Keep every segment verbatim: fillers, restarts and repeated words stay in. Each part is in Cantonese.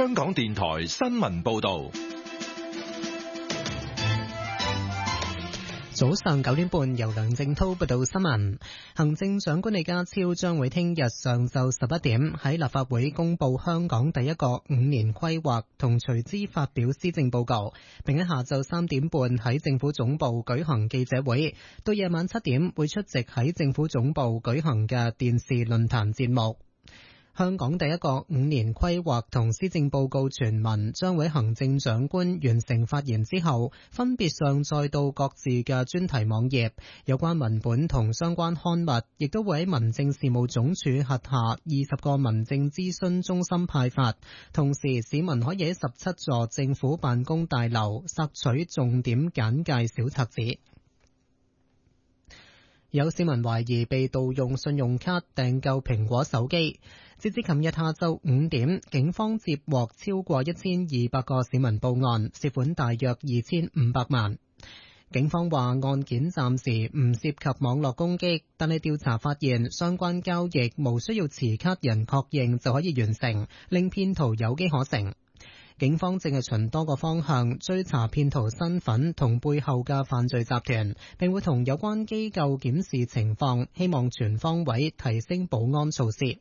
香港電台新聞報道。 早上九點半，由梁正濤報道新聞。行政長官李家超將會聽日上晝十一點喺立法會公布香港第一個五年規劃同隨之發表施政報告，並喺下晝三點半喺政府總部舉行記者會，到夜晚七點會出席喺政府總部舉行嘅電視論壇節目。香港第一個五年規劃同施政報告全文將會行政長官完成發言之後，分別上載到各自嘅專題網頁。有關文本同相關刊物亦都會喺民政事務總署轄下二十個民政諮詢中心派發。同時，市民可以喺十七座政府辦公大樓索取重點簡介小冊子。有市民懷疑被盜用信用卡訂購蘋果手機。截至琴日下晝五點，警方接獲超過一千二百個市民報案，涉款大約二千五百萬。警方話案件暫時唔涉及網絡攻擊，但係調查發現相關交易無需要持卡人確認就可以完成，令騙徒有機可乘。警方正係循多個方向追查騙徒身份同背後嘅犯罪集團，並會同有關機構檢視情況，希望全方位提升保安措施。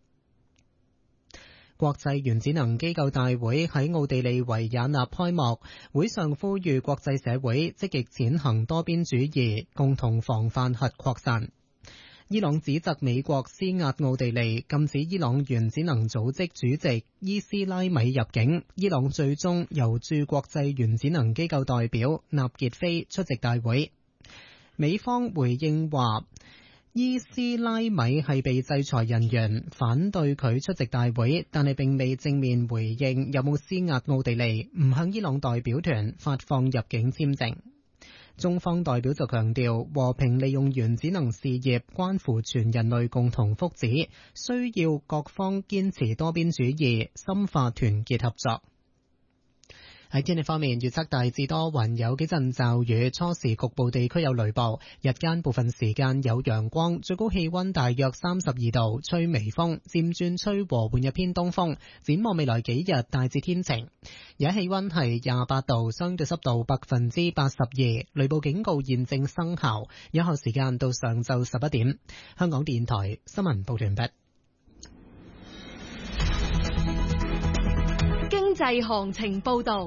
國際原子能機構大會喺奧地利維也納開幕，會上呼籲國際社會積極踐行多邊主義，共同防範核擴散。伊朗指責美國施壓奧地利，禁止伊朗原子能組織主席伊斯拉米入境。伊朗最終由駐國際原子能機構代表納傑菲出席大會。美方回應話，伊斯拉米係被制裁人員，反對佢出席大會，但係並未正面回應有冇施壓奧地利唔向伊朗代表團發放入境簽證。中方代表就強調，和平利用原子能事業關乎全人類共同福祉，需要各方堅持多邊主義，深化團結合作。喺天氣方面，預測大致多雲，有幾陣驟雨，初時局部地區有雷暴，日間部分時間有陽光，最高氣溫大約三十二度，吹微風，漸轉吹和緩日偏東風。展望未來幾日大致天晴，而家氣溫係廿八度，相對濕度百分之八十二，雷暴警告現正生效，有效時間到上晝十一點。香港電台新聞報完畢。 經濟行情報道。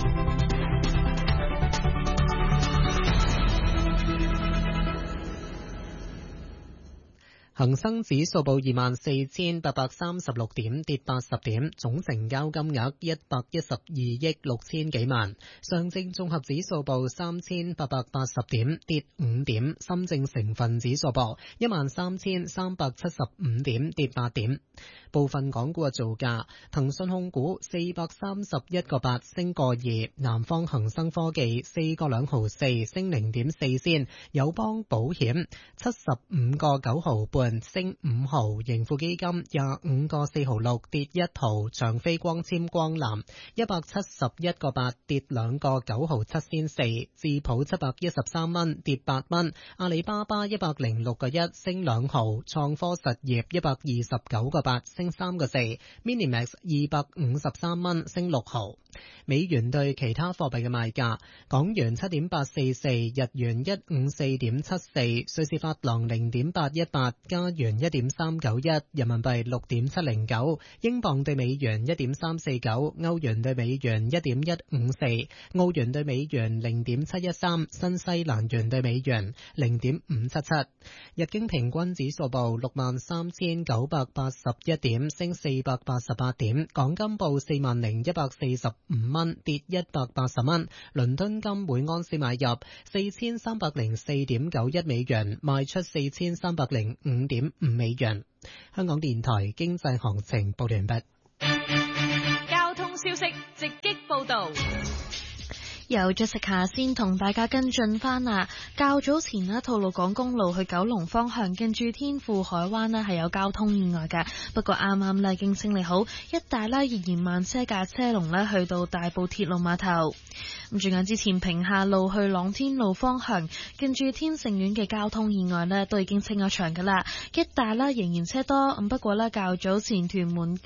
恒生指數報二萬四千八百三十六點，跌八十點，總成交金額一百一十二億六千幾萬。上證綜合指數報三千八百八十點，跌五點。深證成分指數報一萬三千三百七十五點，跌八點。部分港股嘅造價：騰訊控股四百三十一個八升個二，南方恒生科技四個兩毫四升零點四仙，友邦保險七十五個九毫半升五毫，盈富基金廿五個四毫六跌一毫，長飛光纖光纜一百七十一個八跌兩個九毫七仙四，智普七百一十三蚊跌八蚊，阿里巴巴一百零六個一升兩毫，創科實業一百二十九個八升三個四 ，Minimax 二百五十三蚊升六毫。美元對其他貨幣嘅賣價：港元七點八四四，日元一五四點七四，瑞士法郎零點八一八，加元一點三九一，人民幣六點七零九，英鎊對美元一點三四九，歐元對美元一點一五四，澳元對美元零點七一三，新西蘭元對美元零點五七七。日經平均指數報六萬三千九百八十一點，升四百八十八點。港金報四萬零一百四十五蚊，跌一百八十蚊。倫敦金每安士買入四千三百零四點九一美元，賣出四千三百零五點五美元。香港電台經濟行情報完畢。 交通消息直擊報道。 由 Jessica 先同大家跟進翻啊！較早前呢，吐露港公路去九龍方向近住天富海灣呢係有交通意外嘅，不過啱啱呢已經清理好，一帶呢仍然慢車架車龍呢去到大埔鐵路碼頭。咁轉眼之前平下路去朗天路方向近住天盛苑嘅交通意外呢都已經清咗場噶啦，一帶呢仍然車多，咁不過呢較早前屯門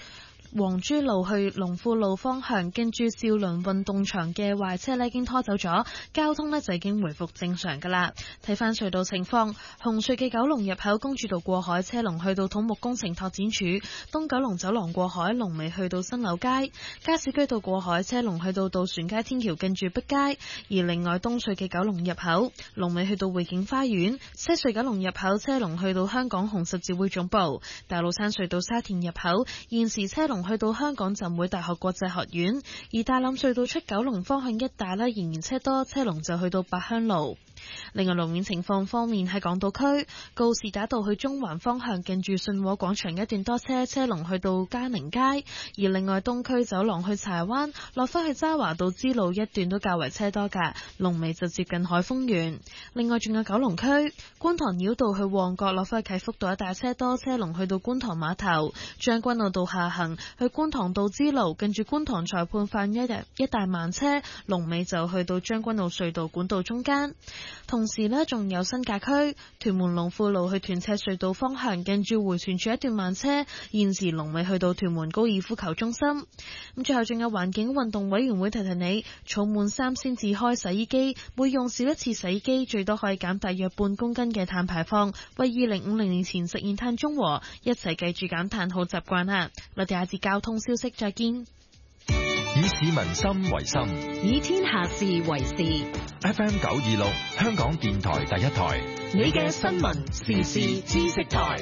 黃珠路去龍富路方向，跟住兆麟運動場嘅壞車呢已經拖走咗，交通呢就已經回復正常噶啦。睇翻隧道情況，紅隧嘅九龍入口公主道過海車龍去到土木工程拓展署，東九龍走廊過海龍尾去到新柳街，加士居道過海車龍去到渡船街天橋近住碧街。而另外東隧嘅九龍入口龍尾去到匯景花園，西隧九龍入口車龍去到香港紅十字會總部，大老山隧道沙田入口現時車龍去到香港浸會大學國際學院，而大欖隧道出九龍方向一帶呢仍然車多，車龍就去到八鄉路。另外路面情況方面，喺港島區告士打道去中環方向近住信和廣場一段多車，車龍去到嘉寧街；而另外東區走廊去柴灣落返去渣華道支路一段都較為車多㗎，龍尾就接近海峰園。另外仲有九龍區觀塘繞道去旺角落返去啟福道一帶車多，車龍去到觀塘碼頭；將軍澳道下行去觀塘道支路近住觀塘裁判法院一帶一帶慢車，龍尾就去到將軍澳隧道管道中間。同時呢，仲有新界區屯門龍富路去屯赤隧道方向，近住回旋處一段慢車，現時龍尾去到屯門高爾夫球中心。咁最後仲有環境運動委員會提提你，儲滿三先至開洗衣機，每用少一次洗衣機，最多可以減大約半公斤嘅碳排放，為二零五零年前實現碳中和，一齊記住減碳好習慣啊！我哋下節交通消息再見。 以市民心為心， 以天下事為事。 F M 九二六，香港電台第一台， 你嘅新聞時事知識台。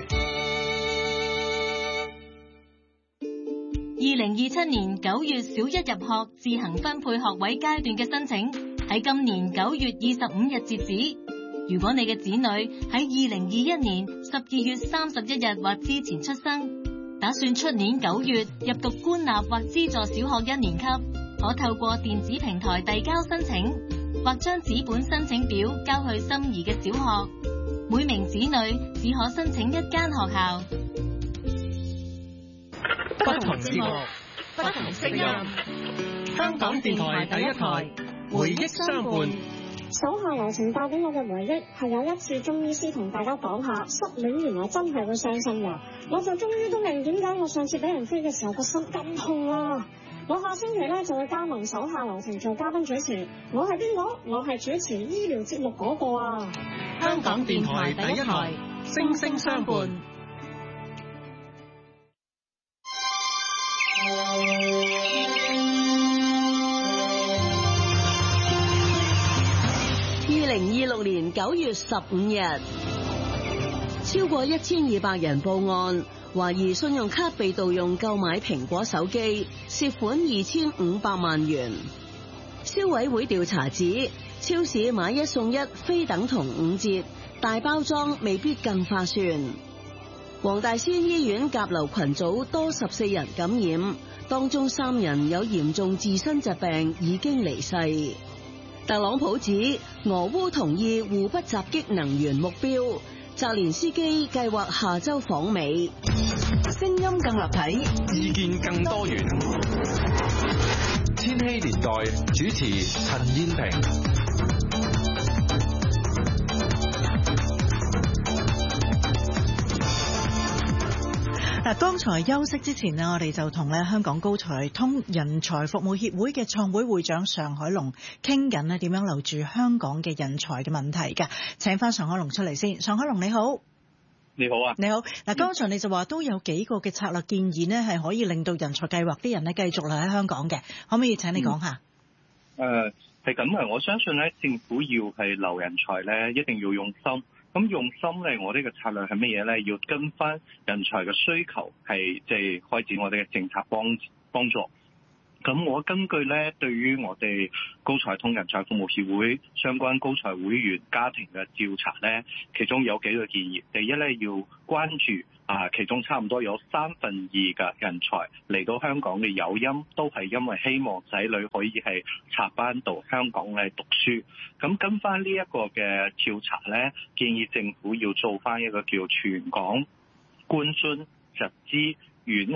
二零二七年九月小一入學自行分配學位階段嘅申請，喺今年九月二十五日截止。如果你嘅子女喺二零二一年十二月三十一日或之前出生，打算出年九月入讀官立或資助小學一年級，可透過電子平台遞交申請，或將紙本申請表交去心儀嘅小學。每名子女只可申請一間學校。 不同節目，不同聲音。香港電台第一台，回憶相伴。 手下留情帶俾我嘅回憶係有一次中醫師同大家講下失戀原來真係會傷心嘅，我就終於都明點解我上次俾人飛嘅時候個心咁痛啦。我下星期咧就會加盟手下留情做嘉賓主持，我係邊個？我係主持醫療節目嗰個啊！ 香港電台第一台，聲聲相伴。 二零二六年九月十五日，超過一千二百人報案，懷疑信用卡被盜用購買蘋果手機，涉款二千五百萬元。消委會調查指，超市買一送一非等同五折，大包裝未必更划算。黃大仙醫院甲流群組多十四人感染，當中三人有嚴重自身疾病，已經離世。特朗普指俄烏同意互不襲擊能源目標，澤連斯基計劃下周訪美。聲音更立體， 意見更多元。千禧年代主持陳燕萍。 嗱，剛才休息之前呢，我哋就同咧香港高才通人才服務協會嘅創會會長尚海龍傾緊咧點樣留住香港嘅人才嘅問題嘅。請翻尚海龍出嚟先。尚海龍你好。 你好啊。 你好。嗱，剛才你就話都有幾個嘅策略建議呢，係可以令到人才計劃啲人咧繼續留喺香港嘅，可唔可以請你講下？ 誒係咁嘅，我相信咧政府要係留人才咧，一定要用心。咁用心咧，我哋嘅策略係乜嘢咧？要跟翻人才嘅需求，係即係開展我哋嘅政策幫幫助。咁我根據咧，對於我哋高才通人才服務協會相關高才會員家庭嘅調查咧，其中有幾個建議。第一咧，要關注啊，其中差唔多有三分二嘅人才嚟到香港嘅誘因，都係因為希望仔女可以係插班到香港嚟讀書。咁跟翻呢一個嘅調查咧，建議政府要做翻一個叫全港官津實資院校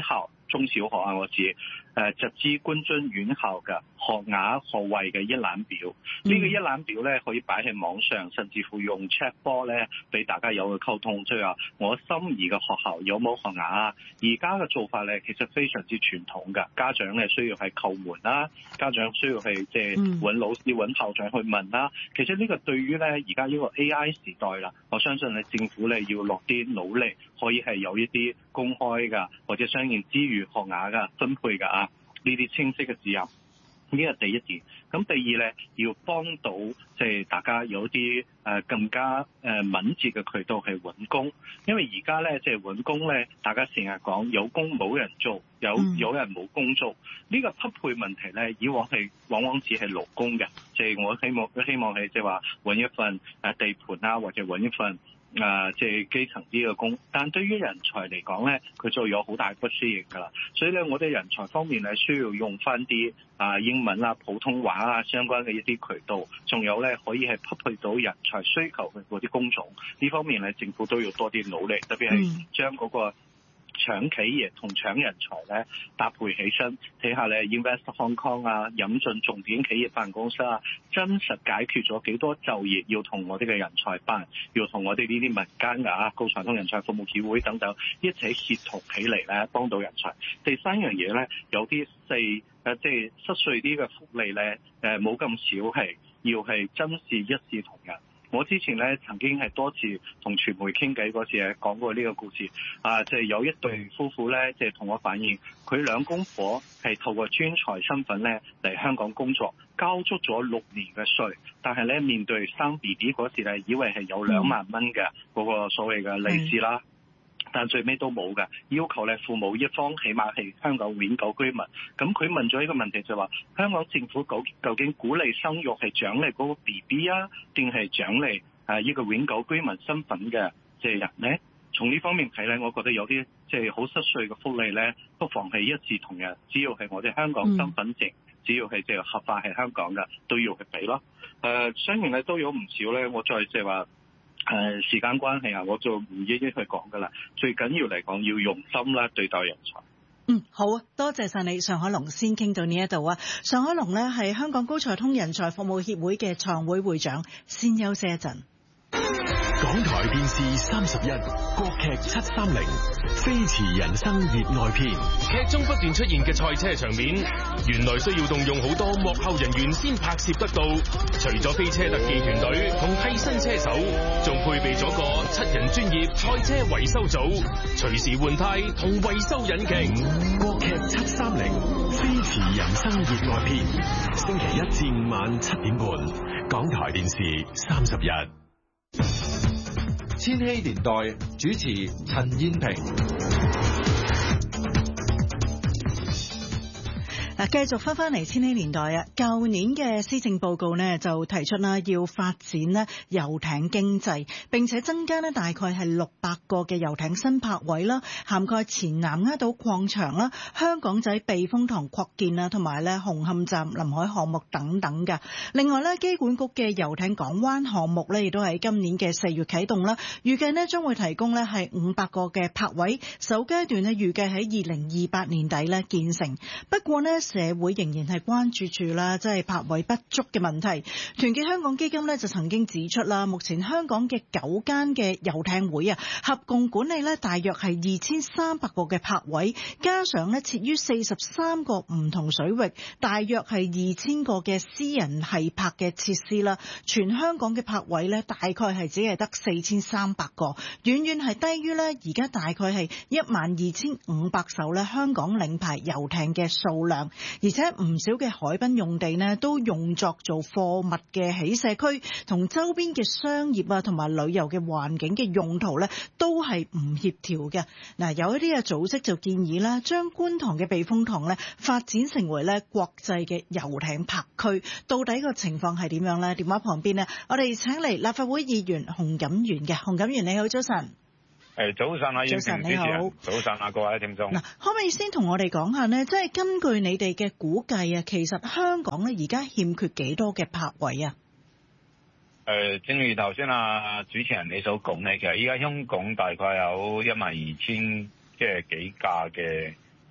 中小學啊，我指誒直資官津院校嘅學額學位嘅一覽表。呢、嗯、個一覽表咧可以擺喺網上，甚至乎用 chatbot 咧俾大家有個溝通，即係話我心儀嘅學校有冇學額啊？而家嘅做法咧其實非常之傳統㗎，家長咧需要係叩門啦，家長需要係即係揾老師揾校長去問啦。其實呢個對於咧而家呢個 A I 時代啦，我相信咧政府咧要落啲努力，可以係有一啲公開㗎或者相應資源學額㗎分配㗎啊，呢啲清晰嘅指引。呢個第一點。咁第二咧，要幫到即係大家有啲誒更加誒敏捷嘅渠道去揾工，因為而家咧即係揾工咧，大家成日講有工冇人做，有有人冇工做，呢個匹配問題咧，以往係往往只係勞工嘅，即係我希望希望係即係話揾一份誒地盤啊，或者揾一份。啊，即係基層啲嘅工，但對於人才嚟講咧，佢就有好大不適應㗎啦。所以咧，我哋人才方面咧，需要用翻啲啊英文啊、普通話啊相關嘅一啲渠道，仲有咧可以係匹配到人才需求嘅嗰啲工種。呢方面咧，政府都要多啲努力，特別係將嗰個搶企業同搶人才咧搭配起身，睇下咧 Invest Hong Kong 啊，引進重點企業辦公室啊，真實解決咗幾多就業，要同我哋嘅人才辦，要同我哋呢啲民間啊高才通人才服務協會等等一齊協同起嚟咧，幫到人才。第三樣嘢咧，有啲細誒即係濕碎啲嘅福利咧，誒冇咁少係要係珍視一視同仁。我之前咧曾經係多次同傳媒傾偈嗰時係講過呢個故事，啊，即係有一對夫婦咧，即係同我反映，佢兩公婆係透過專才身份咧嚟香港工作，交足咗六年嘅稅，但係咧面對生 B B 嗰時咧，以為係有兩萬蚊嘅嗰個所謂嘅利是啦。但最尾都冇嘅，要求咧父母一方起碼係香港永久居民。咁佢問咗一個問題就話：香港政府究究竟鼓勵生育係獎勵嗰個 B B 啊，定係獎勵誒呢個永久居民身份嘅即係人呢？從呢方面睇咧，我覺得有啲即係好濕碎嘅福利咧，不妨係一視同仁。只要係我哋香港身份證，嗯、只要係即係合法係香港嘅，都要去俾咯。誒、呃，雖然咧都有唔少咧，我再即係話。誒、呃、時間關係啊，我就唔一一去講噶啦。最緊要嚟講，要用心啦對待人才。 嗯，好啊，多謝晒你，尚海龍，先傾到呢一度啊。尚海龍呢係香港高才通人才服務協會嘅創會會長，先休息一陣。 港台電視三十一，國劇七三零，飛馳人生熱愛篇。 劇中不斷出現嘅賽車場面，原來需要動用好多幕後人員先拍攝得到。除咗飛車特技團隊同替身車手，仲配備咗個七人專業賽車維修組，隨時換胎同維修引擎。 國劇七三零，飛馳人生熱愛篇，星期一至五晚七點半，港台電視三十一。 千禧年代主持陳燕萍。 嗱，繼續翻翻嚟千禧年代啊！舊年嘅施政報告呢，就提出啦，要發展呢遊艇經濟，並且增加呢大概係六百個嘅遊艇新泊位啦，涵蓋前南丫島礦場啦、香港仔避風塘擴建啊，同埋咧紅磡站臨海項目等等嘅。另外呢，機管局嘅遊艇港灣項目呢，亦都喺今年嘅四月啟動啦，預計呢將會提供呢係五百個嘅泊位，首階段呢預計喺二零二八年底呢建成。不過呢，社會仍然係關注住啦，即係泊位不足嘅問題。團結香港基金呢就曾經指出啦，目前香港嘅九間嘅遊艇會啊，合共管理呢大約係二千三百個嘅泊位，加上呢設於四十三個唔同水域，大約係二千個嘅私人繫泊嘅設施啦。全香港嘅泊位呢，大概係只係得四千三百個，遠遠係低於呢而家大概係一萬二千五百艘呢香港領牌遊艇嘅數量。而且唔少嘅海濱用地呢，都用作做貨物嘅起卸區，同周邊嘅商業啊，同埋旅遊嘅環境嘅用途呢，都係唔協調嘅。嗱，有一啲嘅組織就建議啦，將觀塘嘅避風塘呢發展成為呢國際嘅遊艇泊區。到底個情況係點樣呢？電話旁邊呢，我哋請嚟立法會議員洪錦元嘅。洪錦元你好，早晨。 誒，早晨啊，早晨你好，早晨啊，各位聽眾。嗱， 可唔可以先同我哋講下呢？即係根據你哋嘅估計啊，其實香港咧而家欠缺幾多嘅泊位啊？ 誒，正如頭先啊主持人你所講咧，其實依家香港大概有一萬二千即係幾架嘅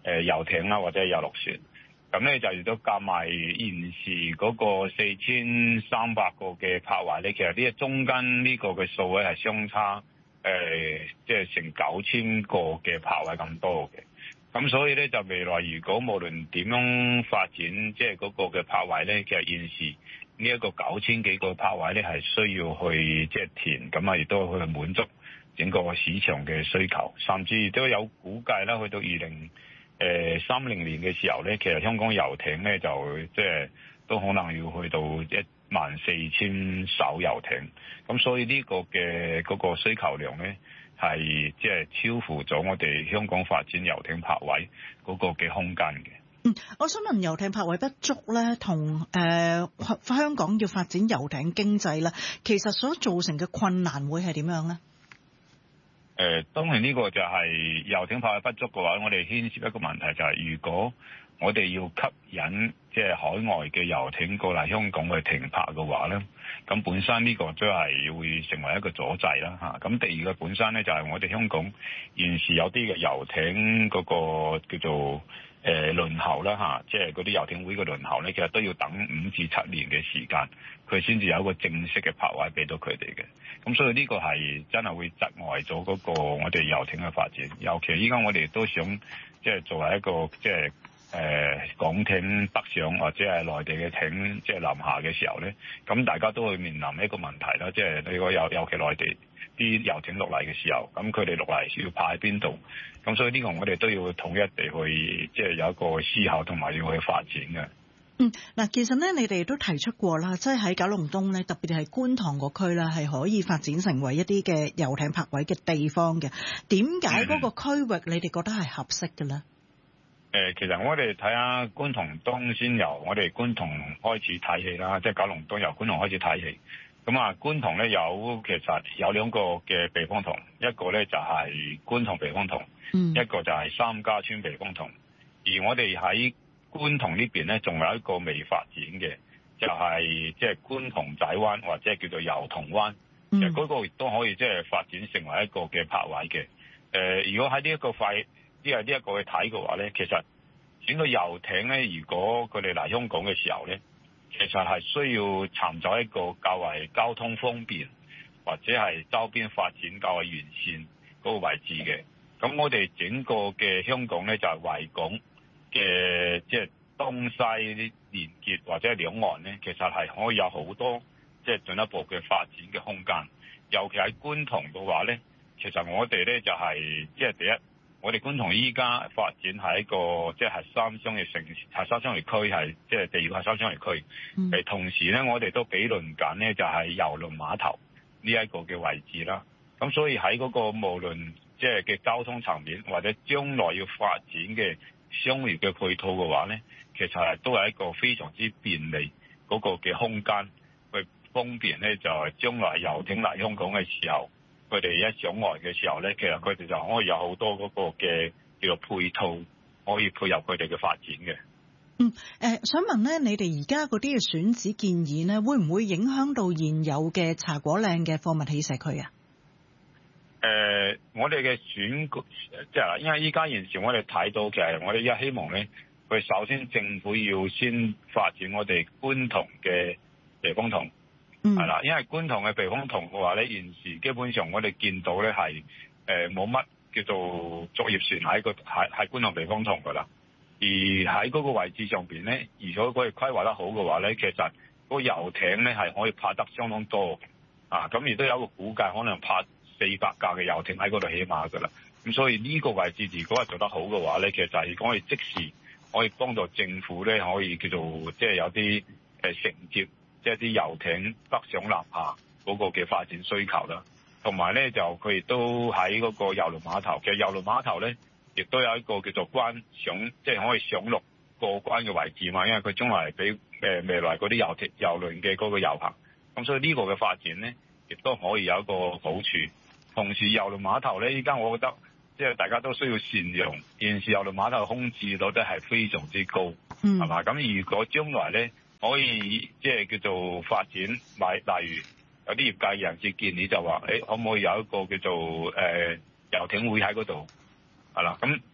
誒遊艇啦或者係遊樂船。咁咧就亦都夾埋現時嗰個四千三百個嘅泊位咧，其實呢中間呢個嘅數咧係相差誒，即係成九千個嘅泊位咁多嘅。咁所以咧就未來如果無論點樣發展，即係嗰個嘅泊位咧，其實現時呢一個九千幾個泊位咧係需要去即係填，咁啊亦都去滿足整個市場嘅需求，甚至亦都有估計啦，去到二零誒三零年嘅時候咧，其實香港遊艇咧就即係都可能要去到一萬四千艘遊艇，咁所以呢個嘅嗰個需求量咧係即係超乎咗我哋香港發展遊艇泊位嗰個嘅空間嘅。 嗯，我想問遊艇泊位不足咧，同誒、呃、香港要發展遊艇經濟咧，其實所造成嘅困難會係點樣咧？ 誒、呃，當然呢個就係遊艇泊位不足嘅話，我哋牽涉一個問題就係、是，如果我哋要吸引即係、就是、海外嘅遊艇過嚟香港去停泊嘅話咧，咁本身呢個都係會成為一個阻滯啦嚇。咁第二個本身咧就係我哋香港現時有啲嘅遊艇嗰個叫做誒輪候啦嚇，即係嗰啲遊艇會嘅輪候咧，其實都要等五至七年嘅時間，佢先至有一個正式嘅泊位俾到佢哋嘅。咁所以呢個係真係會窒礙咗嗰個我哋遊艇嘅發展。尤其依家我哋都想即係作為一個即係誒港艇北上或者係內地嘅艇即係南下嘅時候咧，咁大家都會面臨一個問題啦，即係你個尤尤其內地啲遊艇落嚟嘅時候，咁佢哋落嚟要泊喺邊度？咁所以呢個我哋都要統一地去即係有一個思考同埋要去發展嘅。 嗯，嗱，其實咧，你哋都提出過啦，即係喺九龍東咧，特別係觀塘個區啦，係可以發展成為一啲嘅遊艇泊位嘅地方嘅。點解嗰個區域你哋覺得係合適嘅咧？誒、 呃，其實我哋睇下觀塘東先，由我哋觀塘開始睇起啦，即係九龍東由觀塘開始睇起。咁啊，觀塘咧有其實有兩個嘅避風塘，一個咧就係觀塘避風塘，嗯、一個就係三家村避風塘。而我哋喺觀塘呢邊咧，仲有一個未發展嘅，就係即係觀塘仔灣或者叫做油塘灣，其實嗰個亦都可以即係發展成為一個嘅泊位嘅。誒、呃，如果喺呢一個塊，即係呢一個去睇嘅話咧，其實整個遊艇咧，如果佢哋嚟香港嘅時候咧，其實係需要尋找一個較為交通方便，或者係周邊發展較為完善嗰個位置嘅。咁我哋整個嘅香港咧就係維港嘅即係東西連結或者係兩岸咧，其實係可以有好多即係進一步嘅發展嘅空間。尤其喺觀塘嘅話咧，其實我哋咧就係即係第一，我哋觀塘依家發展係一個即係核心商業城市、核心商業區，係即係第二個核心商業區。誒、嗯，同時咧，我哋都比鄰緊咧就係郵輪碼頭呢一個嘅位置啦。咁所以喺嗰個無論即係嘅交通層面，或者將來要發展嘅商業嘅配套嘅話咧，其實係都係一個非常之便利嗰個嘅空間，去方便咧就係將來遊艇嚟香港嘅時候，佢哋一上岸嘅時候咧，其實佢哋就可以有好多嗰個嘅叫做配套，可以配合佢哋嘅發展嘅。 嗯，誒、呃，想問咧，你哋而家嗰啲嘅選址建議咧，會唔會影響到現有嘅茶果嶺嘅貨物起社區啊？ 誒、呃，我哋嘅選即係，因為依家現時我哋睇到，其實我哋一希望咧，佢首先政府要先發展我哋觀塘嘅避風塘，係啦、嗯，因為觀塘嘅避風塘嘅話咧，現時基本上我哋見到咧係誒冇乜叫做作業船喺個喺喺觀塘避風塘噶啦，而喺嗰個位置上邊咧，如果佢哋規劃得好嘅話咧，其實嗰個遊艇咧係可以泊得相當多嘅，啊，咁亦都有一個估計可能泊四百架嘅遊艇喺嗰度起碼噶啦，咁所以呢個位置如果係做得好嘅話咧，其實就係可以即時可以幫助政府咧，可以叫做即係有啲誒承接即係啲遊艇北上南下嗰個嘅發展需求啦。同埋咧就佢亦都喺嗰個郵輪碼頭，其實郵輪碼頭咧亦都有一個叫做關上，即係可以上陸過關嘅位置嘛，因為佢將來俾誒未來嗰啲遊艇郵輪嘅嗰個遊行，咁所以呢個嘅發展咧亦都可以有一個好處。同時郵輪碼頭咧，依家我覺得即係大家都需要善用，現時郵輪碼頭空置率都係非常之高，係嘛、嗯？咁如果將來咧可以即係叫做發展，例例如有啲業界人士建議就話，誒可唔可以有一個叫做誒遊艇會喺嗰度，係啦，咁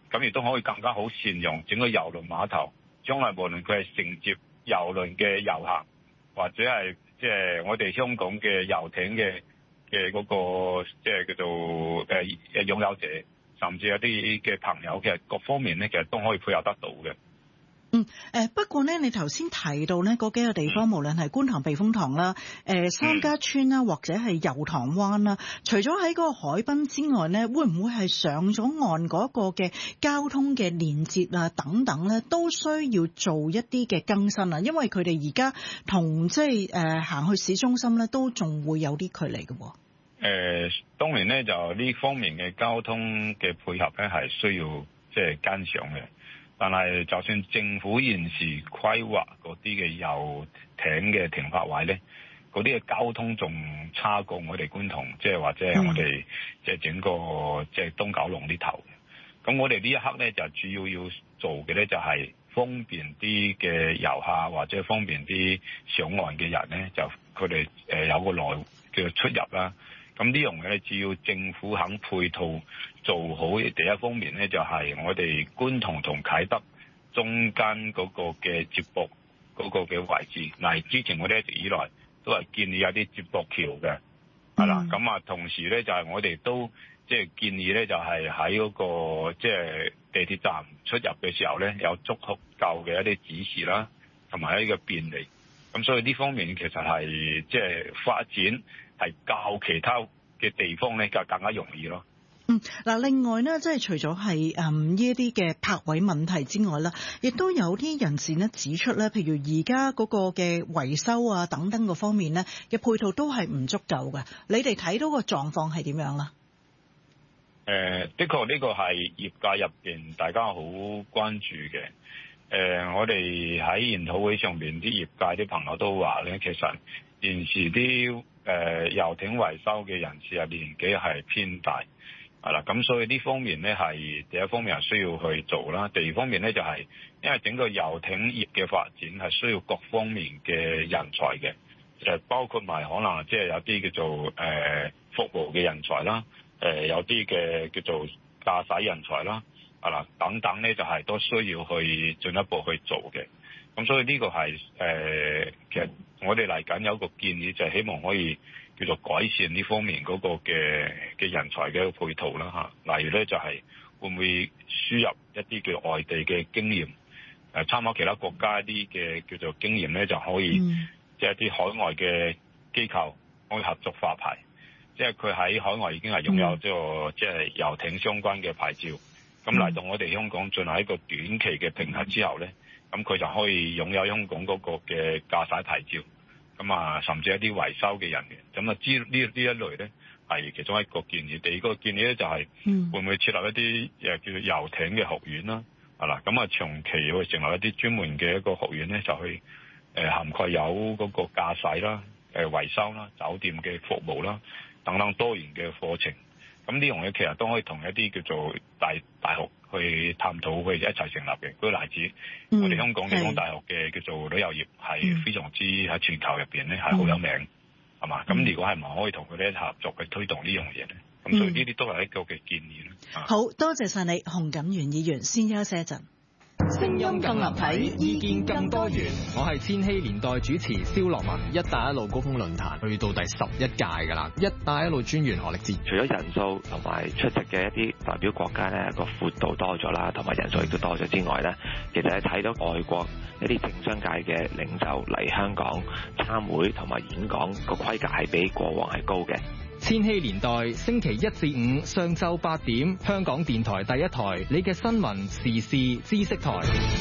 咁亦都可以更加好善用整個郵輪碼頭。將來無論佢係承接郵輪嘅遊客，或者係即係我哋香港嘅遊艇嘅嘅嗰個即係叫做誒誒擁有者，甚至有啲嘅朋友，其實各方面咧，其實都可以配合得到嘅。 嗯，誒不過咧，你頭先提到咧嗰幾個地方，嗯、無論係觀塘避風塘啦、誒三家村啦，或者係油塘灣啦，除咗喺嗰個海濱之外咧，會唔會係上咗岸嗰個嘅交通嘅連接啊等等咧，都需要做一啲嘅更新啊？因為佢哋而家同即係誒行去市中心咧，都仲會有啲距離嘅。誒、 呃，當然咧就呢方面嘅交通嘅配合咧，係需要即係跟上嘅。但係，就算政府現時規劃嗰啲嘅遊艇嘅停泊位咧，嗰啲嘅交通仲差過我哋觀塘，即係或者係我哋即係整個即係東九龍呢頭嘅。咁我哋呢一刻咧，就主要要做嘅咧，就係方便啲嘅遊客或者方便啲上岸嘅人咧，就佢哋誒有個來叫做出入啦。咁呢樣嘢咧，只要政府肯配套做好，第一方面咧就係我哋觀塘同啟德中間嗰個嘅接駁嗰個嘅位置。嗱，之前我哋一直以來都係建議有啲接駁橋嘅，係啦。咁啊，同時咧就係我哋都即係建議咧，就係喺嗰個即係地鐵站出入嘅時候咧，有足夠嘅一啲指示啦，同埋一個便利。咁所以呢方面其實係即係發展係較其他嘅地方咧，就更加容易咯。 嗯，嗱，另外呢，即係除咗係誒呢一啲嘅泊位問題之外啦，亦都有啲人士呢指出咧，譬如而家嗰個嘅維修啊等等個方面呢嘅配套都係唔足夠嘅。你哋睇到個狀況係點樣啦？ 誒、呃，的確呢個係業界入邊大家好關注嘅。誒、呃，我哋喺研討會上邊啲業界啲朋友都話咧，其實現時啲誒遊艇維修嘅人士啊，年紀係偏大，係啦，咁所以呢方面咧係第一方面係需要去做啦。第二方面咧就係、是、因為整個遊艇業嘅發展係需要各方面嘅人才嘅，誒包括埋可能即係有啲叫做誒、呃、服務嘅人才啦，誒、呃、有啲嘅叫做駕駛人才啦。啦，等等咧就係都需要去進一步去做嘅，咁所以呢個係誒、呃，其實我哋嚟緊有一個建議，就係希望可以叫做改善呢方面嗰個嘅嘅人才嘅一個配套啦嚇。例如咧就係會唔會輸入一啲叫外地嘅經驗，誒參考其他國家一啲嘅叫做經驗咧，就可以即係一啲海外嘅機構可以合作發牌，即係佢喺海外已經係擁有即係即係遊艇相關嘅牌照。咁嚟到我哋香港進行一個短期嘅評核之後咧，咁佢就可以擁有香港嗰個嘅駕駛牌照，咁啊甚至一啲維修嘅人員，咁啊知呢呢一類咧係其中一個建議。第二個建議咧就係會唔會設立一啲誒叫做遊艇嘅學院啦，係啦，咁啊長期去成立一啲專門嘅一個學院咧，就去誒涵蓋有嗰個駕駛啦、誒維修啦、酒店嘅服務啦等等多元嘅課程。咁呢樣嘢其實都可以同一啲叫做大大學去探討，去一齊成立嘅。舉個例子，嗯、我哋香港理工大學嘅叫做旅遊業係非常之喺全球入邊咧係好有名，係、嗯、嘛？咁如果係咪可以同佢哋一齊合作去推動呢樣嘢咧？咁、嗯、所以呢啲都係一個嘅建議啦。 好多謝晒你，洪錦元議員，先休息一陣。 聲音更立體，意見更多元。我係千禧年代主持蕭樂文。一帶一路高峰論壇去到第十一屆㗎啦。一帶一路專員何力智， 除咗人數同埋出席嘅一啲代表國家咧個闊度多咗啦，同埋人數亦都多咗之外咧，其實係睇到外國一啲政商界嘅領袖嚟香港參會同埋演講個規格係比過往係高嘅。 千禧年代星期一至五上晝八點，香港電台第一台，你嘅新聞時事知識台。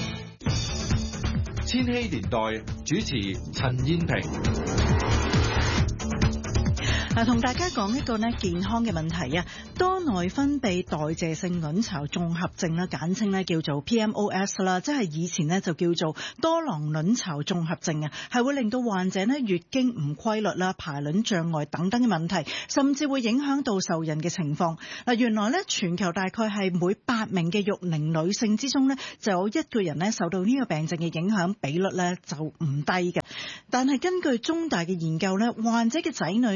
千禧年代主持陳燕萍。 嗱，同大家講一個咧健康嘅問題啊，多內分泌代謝性卵巢綜合症啦，簡稱咧叫做 P M O S 啦，即係以前咧就叫做多囊卵巢綜合症啊，係會令到患者咧月經唔規律啦、排卵障礙等等嘅問題，甚至會影響到受孕嘅情況。嗱，原來咧全球大概係每八名嘅育齡女性之中咧，就有一個人咧受到呢個病症嘅影響，比率咧就唔低嘅。但係根據中大嘅研究咧，患者嘅仔女咧都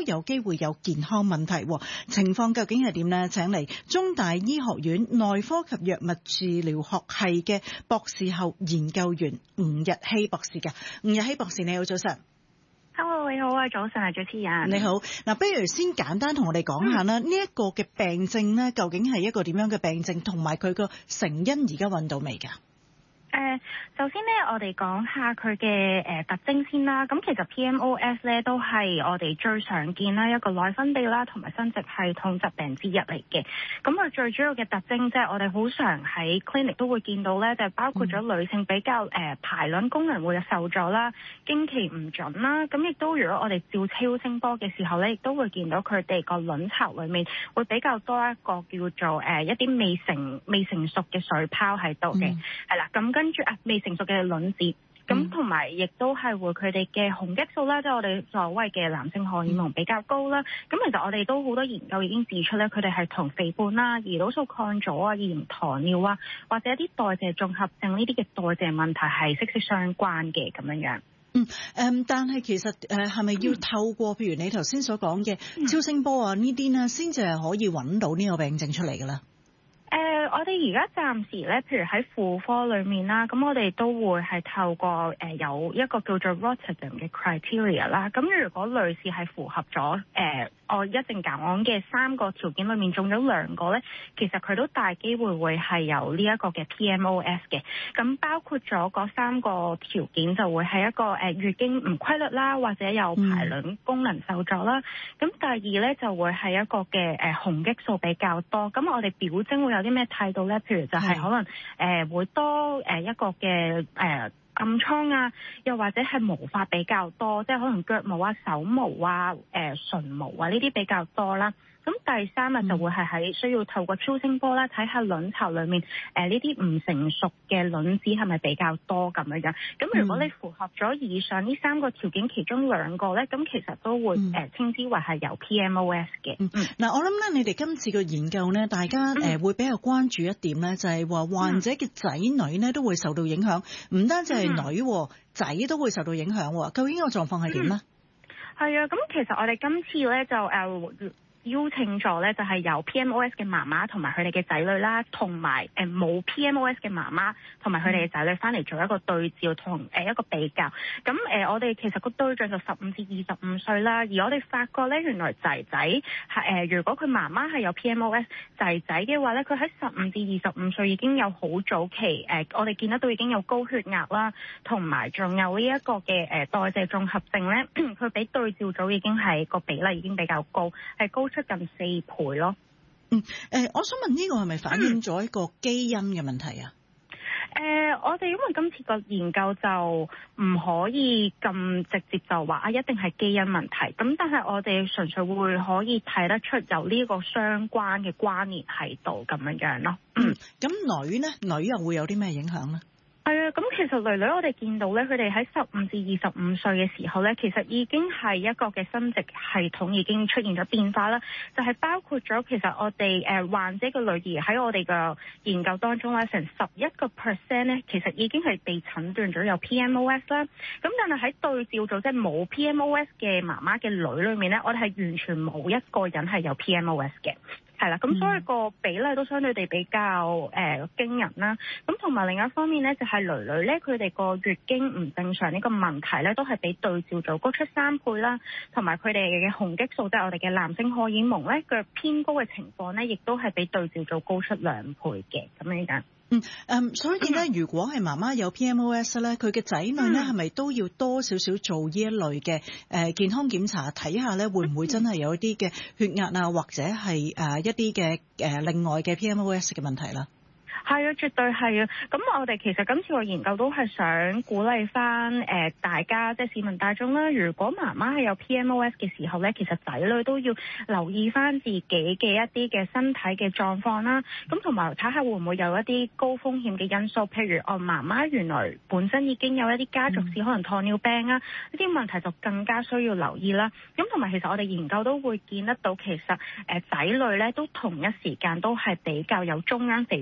有機會有健康問題。情況究竟係點呢？請嚟中大醫學院內科及藥物治療學系嘅博士後研究員吳日希博士嘅。吳日希博士，你好，早晨。 Hello， 你好啊，早晨啊，主持人。 你好，嗱，不如先簡單同我哋講下啦，呢、嗯、一個嘅病症咧，究竟係一個點樣嘅病症，同埋佢個成因而家揾到未㗎？ 誒、呃，首先咧，我哋講下佢嘅誒特徵先啦。咁其實 P M O S 咧都係我哋最常見啦一個內分泌啦同埋生殖系統疾病之一嚟嘅。咁佢最主要嘅特徵即係我哋好常喺 clinic 都會見到咧，就係、包括咗女性比較誒、呃、排卵功能會有受阻啦，經期唔準啦。咁亦都如果我哋照超聲波嘅時候咧，亦都會見到佢哋個卵巢裡面會比較多一個叫做誒、呃、一啲未成未成熟嘅水泡喺度嘅。係、嗯、啦，咁跟住啊未成熟嘅卵子，咁同埋亦都係會佢哋嘅雄激素啦，即係我哋所謂嘅男性荷爾蒙比較高啦。咁其實我哋都好多研究已經指出咧，佢哋係同肥胖啦、胰島素抗阻啊、二型糖尿啊，或者一啲代謝綜合症呢啲嘅代謝問題係息息相關嘅咁樣樣。 嗯，誒、嗯，但係其實誒係咪要透過譬如你頭先所講嘅超聲波啊呢啲呢，先至係可以揾到呢個病症出嚟嘅咧？ 誒、呃，我哋而家暫時咧，譬如喺婦科裏面啦，咁我哋都會係透過誒、呃、有一個叫做 Rotterdam 嘅 criteria 啦。咁如果女士係符合咗誒、呃、我一陣講嘅三個條件裏面中咗兩個咧，其實佢都大機會會係有呢一個嘅 P M O S 嘅。咁包括咗嗰三個條件就會係一個誒、呃、月經唔規律啦，或者有排卵功能受阻啦。咁、嗯、第二咧就會係一個嘅誒、呃、雄激素比較多。咁我哋表徵會有啲咩態度咧？譬如就係可能誒、呃、會多誒一個嘅誒、呃、暗瘡啊，又或者係毛髮比較多，即係可能腳毛啊、手毛啊、誒、呃、唇毛啊呢啲比較多啦。咁第三日就會係喺需要透過超聲波啦，睇下卵巢裡面誒呢啲唔成熟嘅卵子係咪比較多咁樣樣。咁如果你符合咗以上呢三個條件其中兩個咧，咁其實都會誒、呃、稱之為係有 P M O S 嘅。嗯， 嗱、嗯、我諗咧，你哋今次嘅研究咧，大家誒、呃、會比較關注一點咧，就係、是、話患者嘅仔女咧都會受到影響，唔單止係女，仔、嗯、都會受到影響。究竟個狀況係點咧？ 係啊，咁其實我哋今次咧就誒。呃邀請咗咧就係有 P M O S 嘅媽媽同埋佢哋嘅仔女啦，同埋誒冇 P M O S 嘅媽媽同埋佢哋嘅仔女翻嚟做一個對照同誒一個比較。咁誒、呃、我哋其實個對象就十五至二十五歲啦，而我哋發覺咧原來仔仔係誒如果佢媽媽係有 P M O S， 仔仔嘅話咧佢喺十五至二十五歲已經有好早期誒、呃，我哋見得到已經有高血壓啦，同埋仲有呢一個嘅誒代謝綜合症咧，佢比對照組已經係個比例已經比較高，係高出近四倍咯。 嗯，誒、呃，我想問呢個係咪反映咗一個基因嘅問題啊？ 誒、呃，我哋因為今次個研究就唔可以咁直接就話啊，一定係基因問題。咁但係我哋純粹會可以睇得出有呢個相關嘅關聯喺度咁樣樣咯。嗯，咁、 嗯、女呢？女又會有啲咩影響呢？ 係啊，咁其實女女我哋見到咧，佢哋喺十五至二十五歲嘅時候咧，其實已經係一個嘅生殖系統已經出現咗變化啦。就係、是、包括咗其實我哋誒患者嘅女兒喺我哋嘅研究當中咧，成十一個 percent 咧，其實已經係被診斷咗有 P M O S 啦。咁但係喺對照組即係冇 P M O S 嘅媽媽嘅女裏面咧，我哋係完全冇一個人係有 P M O S 嘅。係啦，咁所以個比例都相對地比較誒、呃、驚人啦。咁同埋另一方面咧，就係、是、女女咧，佢哋個月經唔正常呢個問題咧，都係比對照組高出三倍啦。同埋佢哋嘅雄激素，即係我哋嘅男性荷爾蒙咧，嘅偏高嘅情況咧，亦都係比對照組高出兩倍嘅咁樣樣。 嗯，誒，所以點解如果係媽媽有 P M O S 咧，佢嘅仔女咧係咪都要多少少做呢一類嘅誒健康檢查，睇下咧會唔會真係有一啲嘅血壓啊，或者係誒一啲嘅誒另外嘅 P M O S 嘅問題啦？ 係啊，絕對係啊！咁我哋其實今次個研究都係想鼓勵翻誒大家，即係市民大眾啦。如果媽媽係有 P M O S 嘅時候咧，其實仔女都要留意翻自己嘅一啲嘅身體嘅狀況啦。咁同埋睇下會唔會有一啲高風險嘅因素，譬如我媽媽原來本身已經有一啲家族史，可能糖尿病啊，呢啲問題就更加需要留意啦。咁同埋其實我哋研究都會見得到，其實誒仔女咧都同一時間都係比較有中央肥胖嘅問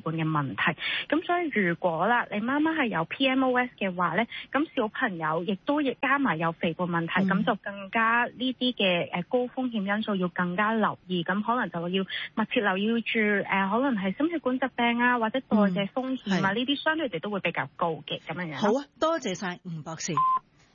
問題。咁所以如果啦，你媽媽係有 P M O S 嘅話咧，咁小朋友亦都亦加埋有肥胖問題，咁、嗯、就更加呢啲嘅誒高風險因素要更加留意，咁可能就要密切留意住誒、呃，可能係心血管疾病啊，或者代謝風險啊，呢啲、嗯、相對地都會比較高嘅咁樣樣。 好啊，多謝晒吳博士。